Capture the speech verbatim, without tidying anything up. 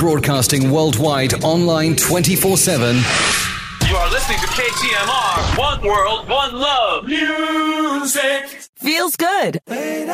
broadcasting worldwide, online twenty-four seven. You are listening to K T M R. One world, one love. Music. Feels good.